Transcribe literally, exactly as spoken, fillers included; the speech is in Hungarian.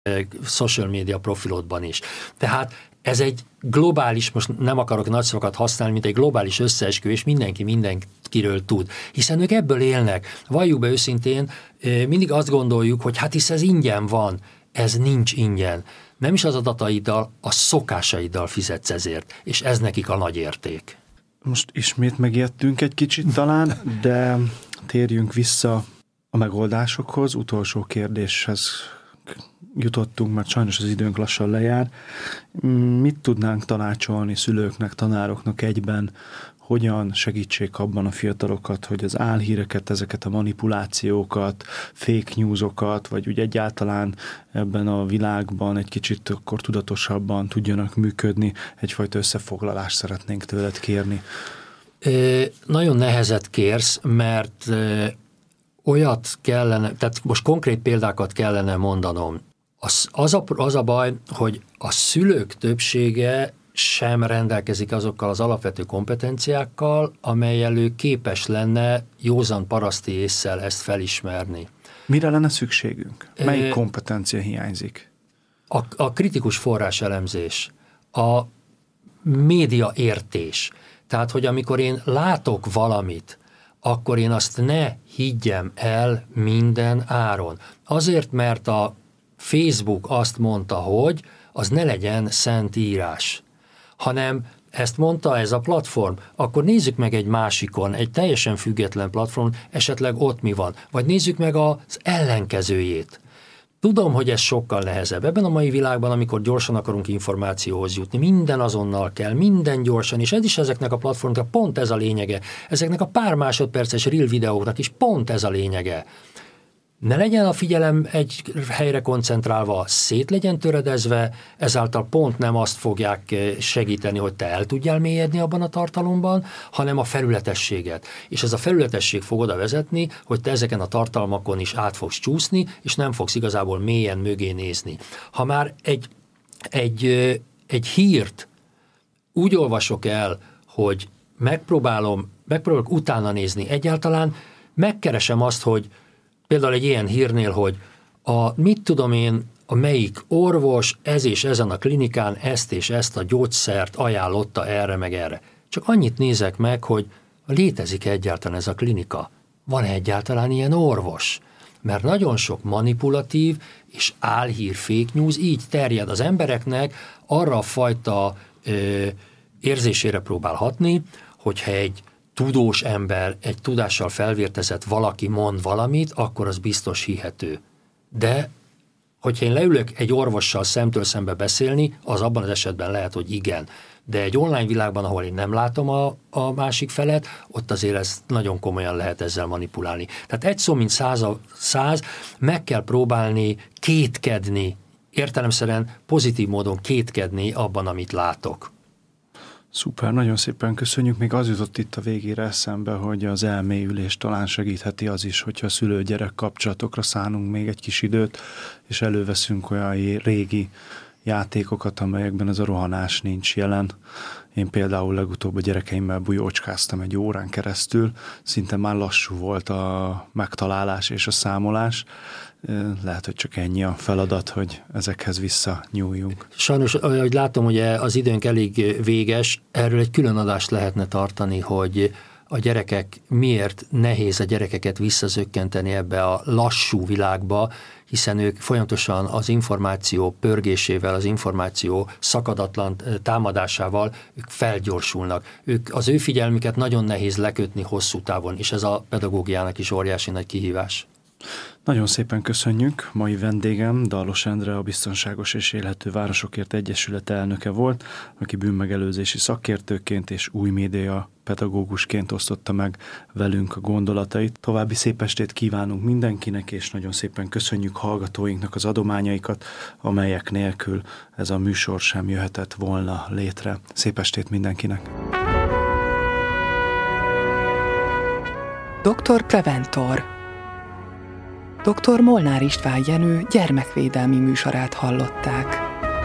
social media profilodban is. Tehát ez egy globális, most nem akarok nagy szavakat használni, mint egy globális összeesküvés, mindenki mindenkiről tud. Hiszen ők ebből élnek. Valljuk be őszintén, mindig azt gondoljuk, hogy hát hisz ez ingyen van. Ez nincs ingyen. Nem is az adataiddal, a szokásaiddal fizetsz ezért. És ez nekik a nagy érték. Most ismét megijedtünk egy kicsit talán, de térjünk vissza a megoldásokhoz. Utolsó kérdéshez jutottunk, mert sajnos az időnk lassan lejár. Mit tudnánk tanácsolni szülőknek, tanároknak egyben, hogyan segítsék abban a fiatalokat, hogy az álhíreket, ezeket a manipulációkat, fake newsokat, vagy úgy egyáltalán ebben a világban egy kicsit akkor tudatosabban tudjanak működni? Egyfajta összefoglalást szeretnénk tőled kérni. Ö, nagyon nehezet kérsz, mert ö, olyat kellene, tehát most konkrét példákat kellene mondanom. Az, az, a, az a baj, hogy a szülők többsége sem rendelkezik azokkal az alapvető kompetenciákkal, amellyel ő képes lenne józan paraszti ésszel ezt felismerni. Mire lenne szükségünk? Melyik kompetencia hiányzik? A, a kritikus forráselemzés, a média értés. Tehát, hogy amikor én látok valamit, akkor én azt ne higgyem el minden áron. Azért, mert a Facebook azt mondta, hogy az ne legyen szent írás, hanem ezt mondta ez a platform, akkor nézzük meg egy másikon, egy teljesen független platform, esetleg ott mi van, vagy nézzük meg az ellenkezőjét. Tudom, hogy ez sokkal nehezebb. Ebben a mai világban, amikor gyorsan akarunk információhoz jutni, minden azonnal kell, minden gyorsan, és ez is ezeknek a platformoknak pont ez a lényege. Ezeknek a pár másodperces reel videóknak is pont ez a lényege. Ne legyen a figyelem egy helyre koncentrálva, szét legyen töredezve, ezáltal pont nem azt fogják segíteni, hogy te el tudjál mélyedni abban a tartalomban, hanem a felületességet. És ez a felületesség fog oda vezetni, hogy te ezeken a tartalmakon is át fogsz csúszni, és nem fogsz igazából mélyen mögé nézni. Ha már egy, egy, egy hírt úgy olvasok el, hogy megpróbálom, megpróbálok utána nézni, egyáltalán megkeresem azt, hogy például egy ilyen hírnél, hogy a, mit tudom én, a melyik orvos ez és ezen a klinikán ezt és ezt a gyógyszert ajánlotta erre meg erre. Csak annyit nézek meg, hogy létezik egyáltalán ez a klinika. Van egyáltalán ilyen orvos? Mert nagyon sok manipulatív és álhír fake news így terjed az embereknek, arra a fajta ö, érzésére próbál hatni, hogyha egy tudós ember, egy tudással felvértezett valaki mond valamit, akkor az biztos hihető. De, hogyha én leülök egy orvossal szemtől szembe beszélni, az abban az esetben lehet, hogy igen. De egy online világban, ahol én nem látom a, a másik felet, ott azért ez nagyon komolyan lehet ezzel manipulálni. Tehát egy szó, mint száz, a száz, meg kell próbálni kétkedni, értelemszerűen pozitív módon kétkedni abban, amit látok. Szuper, nagyon szépen köszönjük. Még az jutott itt a végére eszembe, hogy az elmélyülés talán segítheti az is, hogyha a szülő-gyerek kapcsolatokra szánunk még egy kis időt, és előveszünk olyan régi játékokat, amelyekben ez a rohanás nincs jelen. Én például legutóbb a gyerekeimmel bujócskáztam egy órán keresztül, szinte már lassú volt a megtalálás és a számolás. Lehet, hogy csak ennyi a feladat, hogy ezekhez visszanyúljunk. Sajnos, ahogy látom, hogy az időnk elég véges, erről egy külön adást lehetne tartani, hogy a gyerekek, miért nehéz a gyerekeket visszazökkenteni ebbe a lassú világba, hiszen ők folyamatosan az információ pörgésével, az információ szakadatlan támadásával ők felgyorsulnak. Ők, az ő figyelmüket nagyon nehéz lekötni hosszú távon, és ez a pedagógiának is óriási nagy kihívás. Nagyon szépen köszönjük. Mai vendégem Dallos Endre, a Biztonságos és Élhető Városokért Egyesület elnöke volt, aki bűnmegelőzési szakértőként és új média pedagógusként osztotta meg velünk a gondolatait. További szép estét kívánunk mindenkinek, és nagyon szépen köszönjük hallgatóinknak az adományaikat, amelyek nélkül ez a műsor sem jöhetett volna létre. Szép estét mindenkinek! doktor Preventor. doktor Molnár István Jenő gyermekvédelmi műsorát hallották.